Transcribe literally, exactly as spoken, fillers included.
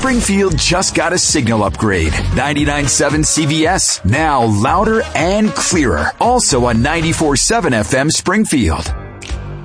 Springfield just got a signal upgrade. ninety-nine point seven C V S, now louder and clearer. Also on ninety-four point seven F M Springfield.